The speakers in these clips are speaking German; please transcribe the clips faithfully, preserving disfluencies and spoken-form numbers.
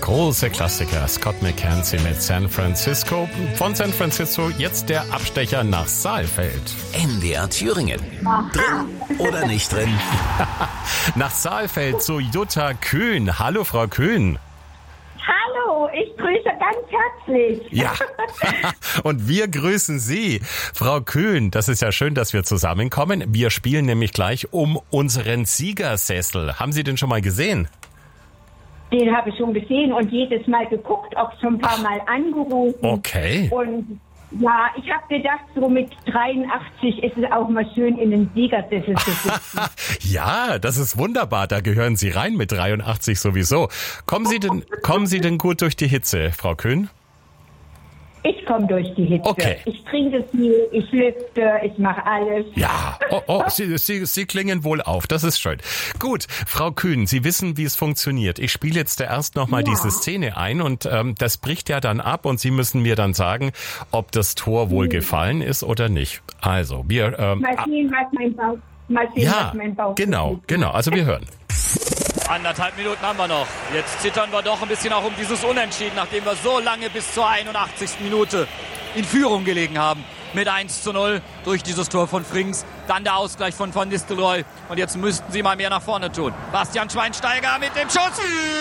Große Klassiker. Scott McKenzie mit San Francisco. Von San Francisco jetzt der Abstecher nach Saalfeld. M D R Thüringen. Drin oder nicht drin? Nach Saalfeld zu Jutta Kühn. Hallo, Frau Kühn. Hallo, ich grüße ganz herzlich. Ja, und wir grüßen Sie. Frau Kühn, das ist ja schön, dass wir zusammenkommen. Wir spielen nämlich gleich um unseren Siegersessel. Haben Sie den schon mal gesehen? Den habe ich schon gesehen und jedes Mal geguckt, auch schon ein paar Mal angerufen. Okay. Und ja, ich habe gedacht, so mit dreiundachtzig ist es auch mal schön, in den Siegersessel zu sitzen. Ja, das ist wunderbar. Da gehören Sie rein mit dreiundachtzig sowieso. Kommen Sie denn, kommen Sie denn gut durch die Hitze, Frau Kühn? Ich komme durch die Hitze. Okay. Ich trinke viel, ich lüfte, ich mache alles. Ja, oh, oh, Sie, Sie, Sie klingen wohl auf. Das ist schön. Gut, Frau Kühn, Sie wissen, wie es funktioniert. Ich spiele jetzt erst nochmal ja. diese Szene ein und ähm, das bricht ja dann ab und Sie müssen mir dann sagen, ob das Tor wohl hm. gefallen ist oder nicht. Also, wir... Ähm, mal sehen, was mein Bauch... Mal sehen, ja, was mein Bauch genau, tut. genau. Also wir hören. Anderthalb Minuten haben wir noch. Jetzt zittern wir doch ein bisschen auch um dieses Unentschieden, nachdem wir so lange bis zur einundachtzigsten Minute in Führung gelegen haben. Mit eins zu null durch dieses Tor von Frings. Dann der Ausgleich von Van Nistelrooy. Und jetzt müssten sie mal mehr nach vorne tun. Bastian Schweinsteiger mit dem Schuss.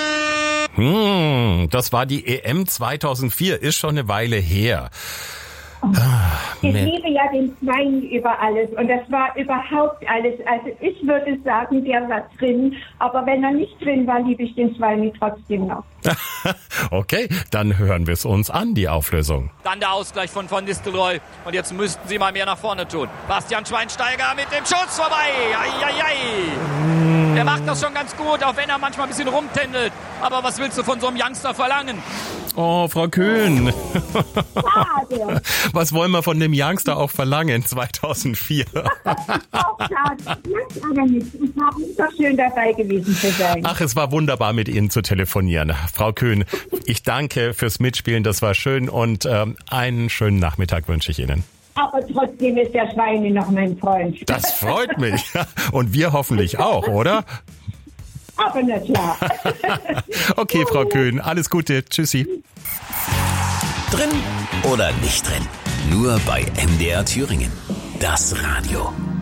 Hm, das war die E M zweitausendvier. Ist schon eine Weile her. Ah, ich liebe ja den Schwein über alles und das war überhaupt alles. Also ich würde sagen, der war drin, aber wenn er nicht drin war, liebe ich den Schwein trotzdem noch. Okay, dann hören wir es uns an, die Auflösung. Dann der Ausgleich von Van Nistelrooy und jetzt müssten sie mal mehr nach vorne tun. Bastian Schweinsteiger mit dem Schuss vorbei. Ai, ai, ai. Der macht das schon ganz gut, auch wenn er manchmal ein bisschen rumtändelt. Aber was willst du von so einem Youngster verlangen? Oh, Frau Kühn. Schade. Was wollen wir von dem Youngster auch verlangen, zweitausendvier? Auch schade. Jetzt aber nicht. Es war so schön dabei gewesen zu sein. Ach, es war wunderbar, mit Ihnen zu telefonieren. Frau Kühn, ich danke fürs Mitspielen, das war schön und ähm, einen schönen Nachmittag wünsche ich Ihnen. Aber trotzdem ist der Schweine noch mein Freund. Das freut mich. Und wir hoffentlich auch, oder? Aber na klar. Okay, Frau Kühn, alles Gute. Tschüssi. Drin oder nicht drin? Nur bei M D R Thüringen. Das Radio.